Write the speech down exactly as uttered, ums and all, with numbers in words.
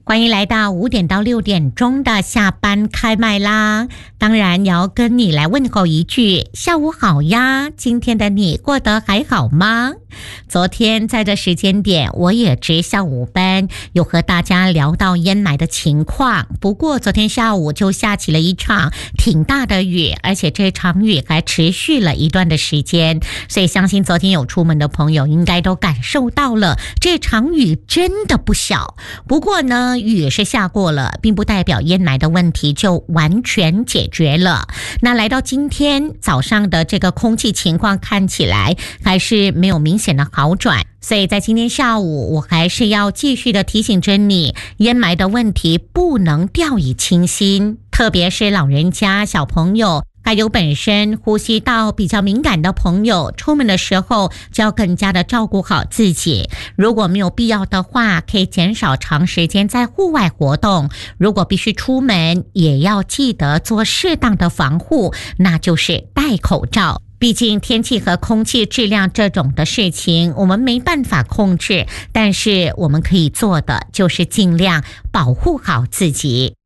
欢迎来到五点到六点钟的下班开麦啦！当然要跟你来问候一句下午好呀，今天的你过得还好吗？昨天在这时间点我也值下午班，有和大家聊到淹霾的情况。不过昨天下午就下起了一场挺大的雨，而且这场雨还持续了一段的时间，所以相信昨天有出门的朋友应该都感受到了，这场雨真的不小。不过呢，雨是下过了，并不代表淹霾的问题就完全解决了。那来到今天早上的这个空气情况看起来还是没有明显的好转，所以在今天下午我还是要继续的提醒着你，淹霾的问题不能掉以轻心，特别是老人家、小朋友还有本身呼吸道比较敏感的朋友，出门的时候就要更加的照顾好自己。如果没有必要的话，可以减少长时间在户外活动。如果必须出门，也要记得做适当的防护，那就是戴口罩。毕竟天气和空气质量这种的事情我们没办法控制，但是我们可以做的就是尽量保护好自己。